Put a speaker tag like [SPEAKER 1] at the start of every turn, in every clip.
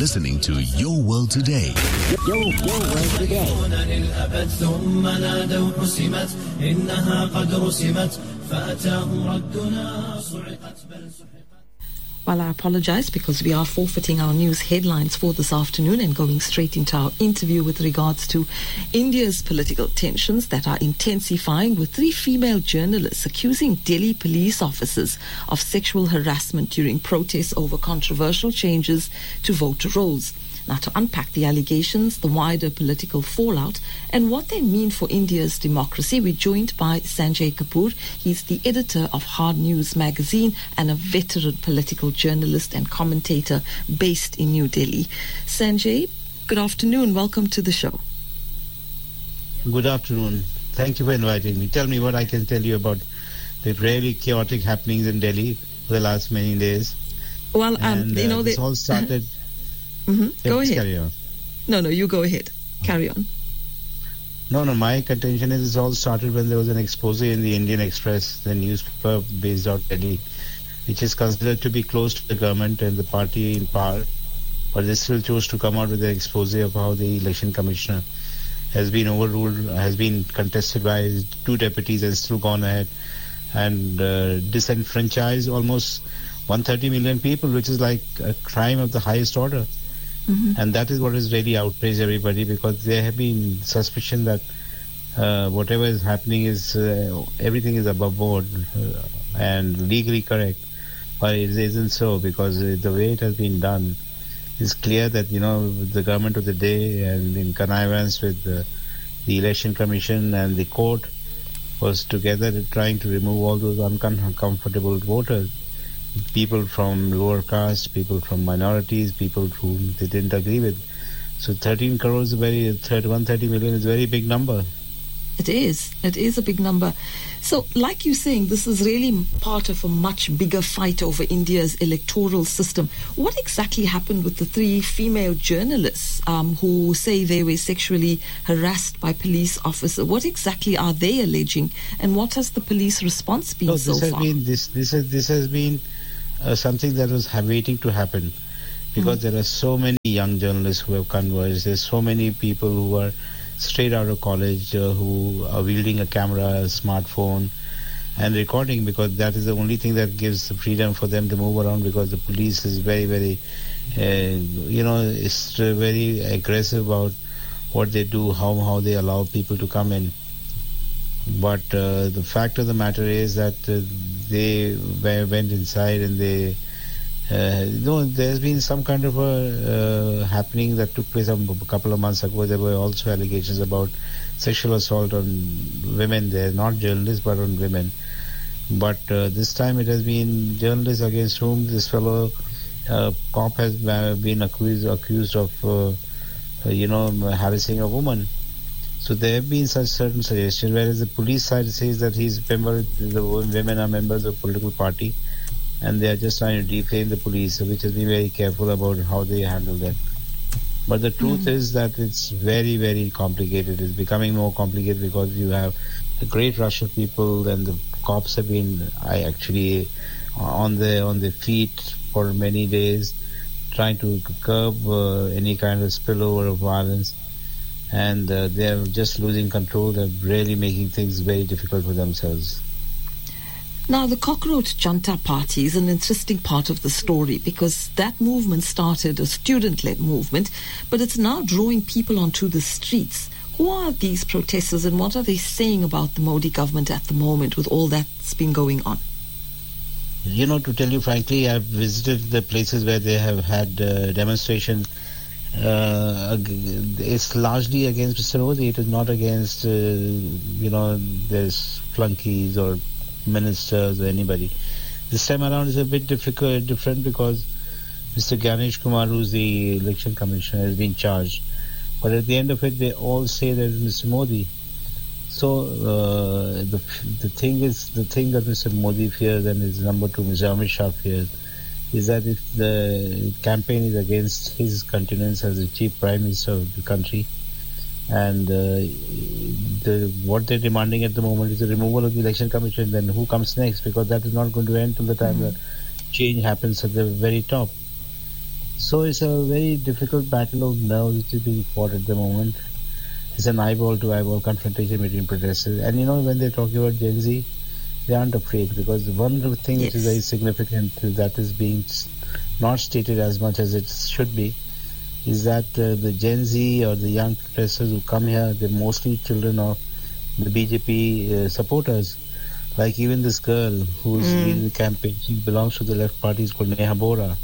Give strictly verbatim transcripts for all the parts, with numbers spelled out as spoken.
[SPEAKER 1] listening to Your World Today.
[SPEAKER 2] Your, Your World Today.
[SPEAKER 3] Well, I apologize because we are forfeiting our news headlines for this afternoon and going straight into our interview with regards to India's political tensions that are intensifying, with three female journalists accusing Delhi police officers of sexual harassment during protests over controversial changes to voter rolls. Now, to unpack the allegations, the wider political fallout, and what they mean for India's democracy, we're joined by Sanjay Kapoor. He's the editor of Hard News magazine and a veteran political journalist and commentator based in New Delhi. Sanjay, good afternoon. Welcome to the show.
[SPEAKER 4] Good afternoon. Thank you for inviting me. Tell me what I can tell you about the really chaotic happenings in Delhi for the last many days.
[SPEAKER 3] Well, um,
[SPEAKER 4] and,
[SPEAKER 3] you know,
[SPEAKER 4] uh, this
[SPEAKER 3] they...
[SPEAKER 4] all started...
[SPEAKER 3] Mm-hmm. Go ahead.
[SPEAKER 4] Carry on.
[SPEAKER 3] No, no, you go ahead. Carry on.
[SPEAKER 4] No, no, my contention is it all started when there was an expose in the Indian Express, the newspaper based out of Delhi, which is considered to be close to the government and the party in power, but they still chose to come out with an expose of how the election commissioner has been overruled, has been contested by two deputies and still gone ahead and uh, disenfranchised almost one hundred thirty million people, which is like a crime of the highest order. Mm-hmm. And that is what has really outraged everybody, because there have been suspicion that uh, whatever is happening is uh, everything is above board uh, and legally correct, but it isn't so, because uh, the way it has been done is clear that, you know, the government of the day and in connivance with the, the election commission and the court was together trying to remove all those uncomfortable voters. People from lower caste, people from minorities, people whom they didn't agree with. So thirteen crores, is a very, one hundred thirty million is a very big number.
[SPEAKER 3] It is. It is a big number. So, like you're saying, this is really part of a much bigger fight over India's electoral system. What exactly happened with the three female journalists um, who say they were sexually harassed by police officers? What exactly are they alleging, and what has the police response been
[SPEAKER 4] no,
[SPEAKER 3] so
[SPEAKER 4] this has
[SPEAKER 3] far?
[SPEAKER 4] Been, this, this, has, this has been uh, something that was waiting to happen, because mm-hmm. there are so many young journalists who have converged. There's so many people who are straight out of college uh, who are wielding a camera, a smartphone and recording, because that is the only thing that gives the freedom for them to move around, because the police is very, very, uh, you know, it's uh, very aggressive about what they do, how, how they allow people to come in. But uh, the fact of the matter is that uh, they went inside and they Uh, no, there's been some kind of a uh, happening that took place a couple of months ago. There were also allegations about sexual assault on women. They're not journalists, but on women. But uh, this time it has been journalists against whom this fellow uh, cop has been accused accused of, uh, you know, harassing a woman. So there have been such certain suggestions, whereas the police side says that he's member, the women are members of a political party, and they are just trying to defame the police, which has been very careful about how they handle that. But the truth mm. is that it's very, very complicated. It's becoming more complicated because you have a great rush of people, and the cops have been I actually on the on their feet for many days, trying to curb uh, any kind of spillover of violence, and uh, they're just losing control. They're really making things very difficult for themselves.
[SPEAKER 3] Now, the Cockroach Janta Party is an interesting part of the story, because that movement started a student-led movement, but it's now drawing people onto the streets. Who are these protesters, and what are they saying about the Modi government at the moment with all that's been going on?
[SPEAKER 4] You know, to tell you frankly, I've visited the places where they have had uh, demonstration. Uh, it's largely against Mister Modi. It is not against, uh, you know, there's flunkies or ministers or anybody. This time around is a bit difficult, different, because Mister Ganesh Kumar, who's the election commissioner, has been charged. But at the end of it, they all say that it's Mister Modi. So uh, the the thing is, the thing that Mister Modi fears, and his number two, Mister Amit Shah fears, is that if the campaign is against his continuance as the chief prime minister of the country, and uh, the, what they're demanding at the moment is the removal of the election commission, then who comes next? Because that is not going to end till the time mm-hmm. the change happens at the very top. So it's a very difficult battle of nerves which is being fought at the moment. It's an eyeball to eyeball confrontation between protesters. And you know, when they're talking about Gen Z, they aren't afraid, because one thing yes. which is very significant that is being not stated as much as it should be is that uh, the Gen Z or the young protesters who come here, they're mostly children of the B J P uh, supporters. Like even this girl who's mm. leading the campaign, she belongs to the left party, it's called Neha Bora.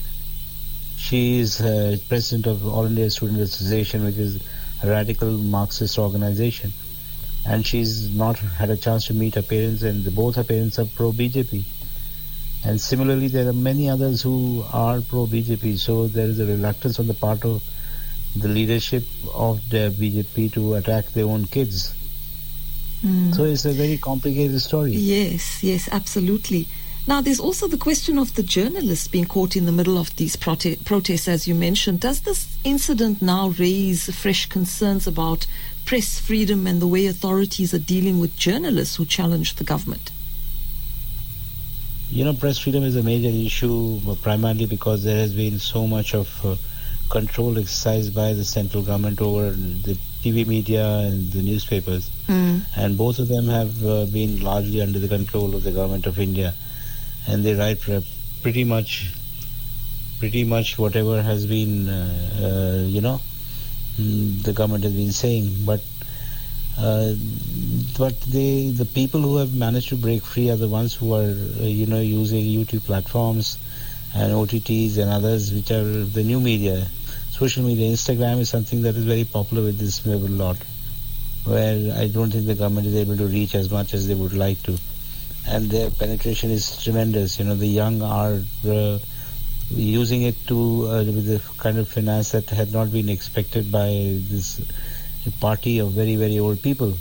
[SPEAKER 4] She is uh, president of All India Student Association, which is a radical Marxist organization. And she's not had a chance to meet her parents, and both her parents are pro-B J P. And similarly, there are many others who are pro-B J P, so there is a reluctance on the part of the leadership of the B J P to attack their own kids. Mm. So it's a very complicated story.
[SPEAKER 3] Yes, yes, absolutely. Now, there's also the question of the journalists being caught in the middle of these prote- protests, as you mentioned. Does this incident now raise fresh concerns about press freedom and the way authorities are dealing with journalists who challenge the government?
[SPEAKER 4] You know, press freedom is a major issue, primarily because there has been so much of uh, control exercised by the central government over the T V media and the newspapers. Mm. And both of them have uh, been largely under the control of the government of India. And they write pretty much, pretty much whatever has been, uh, uh, you know, the government has been saying. But uh, but they, the people who have managed to break free are the ones who are, uh, you know, using YouTube platforms and O T Ts and others, which are the new media. Social media, Instagram is something that is very popular with this lot, where I don't think the government is able to reach as much as they would like to. And their penetration is tremendous. You know, the young are uh, using it to uh, with the kind of finance that had not been expected by this party of very, very old people.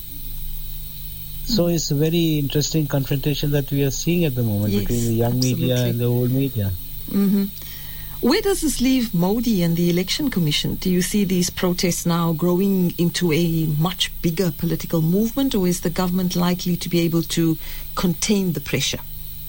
[SPEAKER 4] So mm. it's a very interesting confrontation that we are seeing at the moment yes, between the young absolutely. media and the old media.
[SPEAKER 3] Mm-hmm. Where does this leave Modi and the Election Commission? Do you see these protests now growing into a much bigger political movement, or is the government likely to be able to contain the pressure?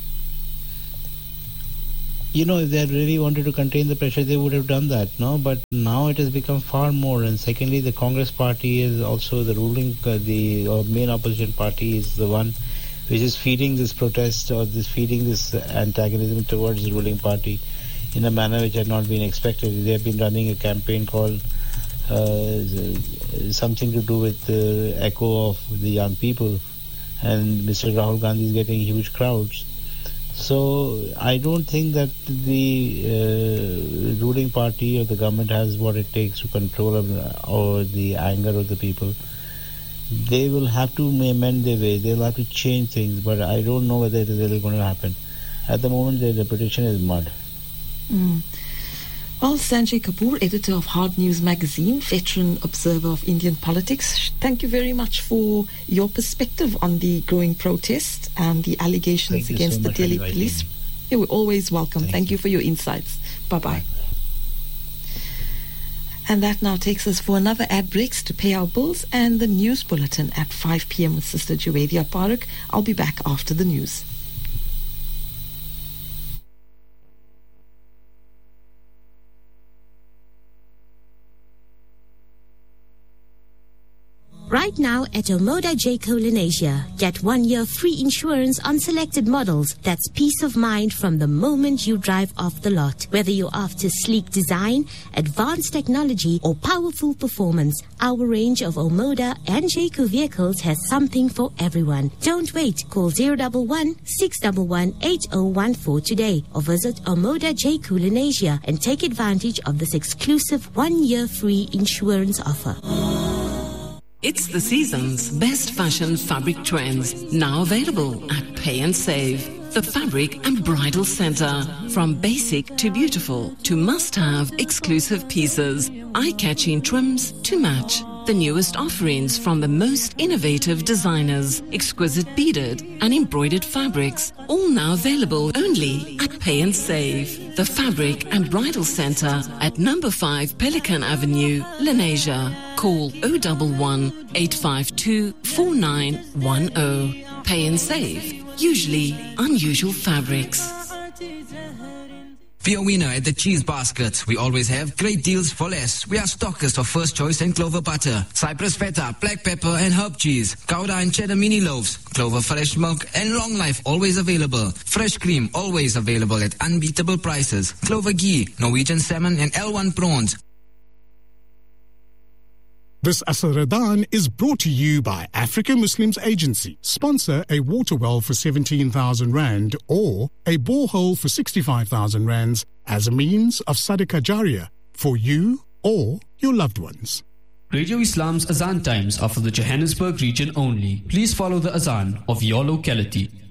[SPEAKER 4] You know, if they had really wanted to contain the pressure, they would have done that, no? But now it has become far more. And secondly, the Congress party is also the ruling, uh, the uh, main opposition party is the one which is feeding this protest or this feeding this antagonism towards the ruling party in a manner which had not been expected. They have been running a campaign called uh, something to do with the echo of the young people, and Mister Rahul Gandhi is getting huge crowds. So I don't think that the uh, ruling party or the government has what it takes to control or the anger of the people. They will have to amend their way. They'll have to change things, but I don't know whether it is really going to happen. At the moment, their reputation is mud.
[SPEAKER 3] Mm. Well, Sanjay Kapoor, editor of Hard News magazine, veteran observer of Indian politics, thank you very much for your perspective on the growing protest and the allegations
[SPEAKER 4] thank
[SPEAKER 3] against
[SPEAKER 4] so
[SPEAKER 3] the Delhi police. You're always welcome. Thank, thank you. you for your insights. Bye-bye. Bye. And that now takes us for another ad breaks to pay our bills and the news bulletin at five p.m. with Sister Juwadia Parak. I'll be back after the news.
[SPEAKER 2] Right now at Omoda Jayco Lenasia, get one year free insurance on selected models. That's peace of mind from the moment you drive off the lot. Whether you're after sleek design, advanced technology, or powerful performance, our range of Omoda and Jayco vehicles has something for everyone. Don't wait. Call zero one one, six one one, eight zero one four today or visit Omoda Jayco Lenasia and take advantage of this exclusive one year free insurance offer.
[SPEAKER 5] It's the season's best fashion fabric trends, now available at Pay and Save. The Fabric and Bridal Center. From basic to beautiful to must-have exclusive pieces, eye-catching trims to match. The newest offerings from the most innovative designers, exquisite beaded and embroidered fabrics, all now available only at Pay and Save. The Fabric and Bridal Center at number five Pelican Avenue, Lenasia. Call zero one one, eight five two, four nine one zero. Pay and Save. Usually unusual fabrics.
[SPEAKER 6] Be a winner at the Cheese Basket. We always have great deals for less. We are stockers of First Choice and Clover butter, Cypress feta, black pepper and herb cheese, Gouda and cheddar mini loaves, Clover fresh milk and long life always available. Fresh cream always available at unbeatable prices. Clover ghee, Norwegian salmon and L one prawns.
[SPEAKER 7] This Asr Ramadan is brought to you by African Muslims Agency. Sponsor a water well for seventeen thousand rand or a borehole for sixty-five thousand rands as a means of Sadaqah Jariyah for you or your loved ones.
[SPEAKER 8] Radio Islam's Azan times are for the Johannesburg region only. Please follow the Azan of your locality.